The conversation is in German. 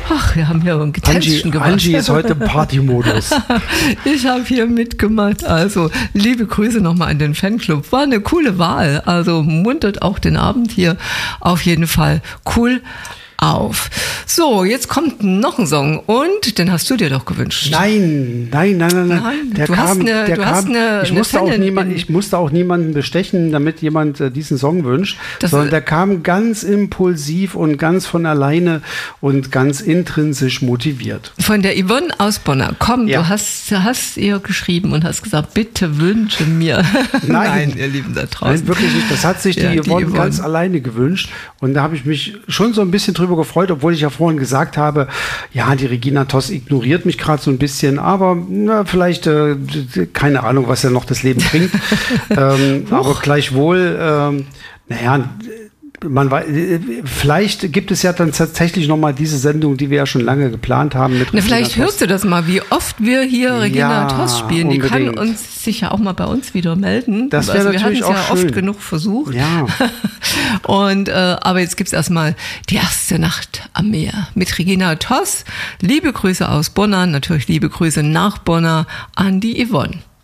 Ach, wir haben hier ein Tänzchen gemacht. Angie ist heute im Partymodus. Ich habe hier mitgemacht. Also liebe Grüße nochmal an den Fanclub. War eine coole Wahl. Also muntert auch den Abend hier auf jeden Fall cool auf. So, jetzt kommt noch ein Song und den hast du dir doch gewünscht. Nein. Ich musste auch niemanden bestechen, damit jemand diesen Song wünscht, sondern der kam ganz impulsiv und ganz von alleine und ganz intrinsisch motiviert. Von der Yvonne aus Bonner. Komm, ja. Du hast ihr geschrieben und hast gesagt, bitte wünsche mir. Nein, ihr Lieben da draußen. Nein, wirklich nicht. Das hat sich die Yvonne ganz alleine gewünscht und da habe ich mich schon so ein bisschen drüber gefreut, obwohl ich ja vorhin gesagt habe, ja, die Regina Toss ignoriert mich gerade so ein bisschen, aber vielleicht, keine Ahnung, was ja noch das Leben bringt. Aber gleichwohl, vielleicht gibt es ja dann tatsächlich noch mal diese Sendung, die wir ja schon lange geplant haben. Vielleicht hörst du das mal, wie oft wir hier Regina Toss spielen. Die kann uns sicher auch mal bei uns wieder melden. Das wäre natürlich auch schön. Wir hatten es ja oft genug versucht. Ja. Und, aber jetzt gibt es erstmal die erste Nacht am Meer mit Regina Toss. Liebe Grüße aus Bonn, natürlich liebe Grüße nach Bonn an die Yvonne.